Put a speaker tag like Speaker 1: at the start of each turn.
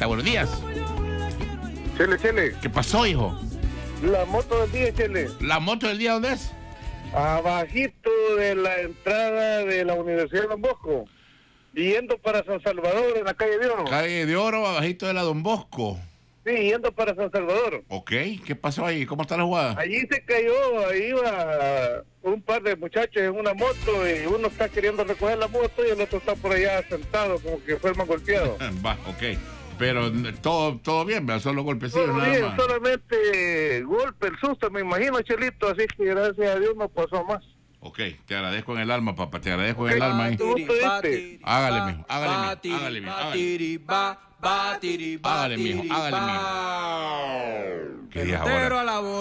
Speaker 1: Margarita. Buenos días.
Speaker 2: Chele.
Speaker 1: ¿Qué pasó, hijo?
Speaker 2: La moto del día, Chele.
Speaker 1: ¿La moto del día dónde es?
Speaker 2: Abajito de la entrada de la Universidad de Don Bosco. Yendo para San Salvador, en la calle de Oro.
Speaker 1: Calle de Oro, abajito de la Don Bosco.
Speaker 2: Sí, yendo para San Salvador.
Speaker 1: Ok, ¿qué pasó ahí? ¿Cómo está la jugada?
Speaker 2: Allí se cayó, ahí iba un par de muchachos en una moto y uno está queriendo recoger la moto y el otro está por allá sentado como que fue el más golpeado.
Speaker 1: Va, ok. Pero todo bien, ¿verdad? Solo golpecitos
Speaker 2: Todo
Speaker 1: nada
Speaker 2: bien,
Speaker 1: más.
Speaker 2: solamente golpe, el susto, me imagino, Chelito, así que gracias a Dios no pasó más.
Speaker 1: Ok, te agradezco en el alma, papá, te agradezco en el alma ahí. Hágale, mijo, hágale, mijo. Hágale, mijo. ¿Qué días ahora?